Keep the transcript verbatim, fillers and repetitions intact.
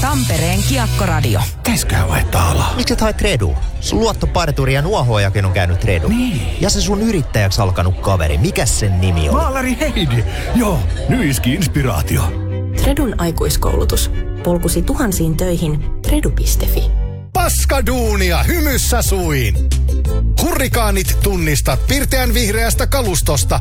Tampereen Kiekkoradio. Käisköhän vaihtaa alaa? Miksi et hae Tredua? Sun luottoparturi ja nuohoojakin on käynyt Tredu. Niin. Ja se sun yrittäjäksi alkanut kaveri, mikäs sen nimi on? Maalari Heidi. Joo, nyt iski inspiraatio. Tredun aikuiskoulutus. Polkusi tuhansiin töihin. Tredu piste fi. Paskaduunia hymyssä suin. Hurrikaanit tunnistat pirteän vihreästä kalustosta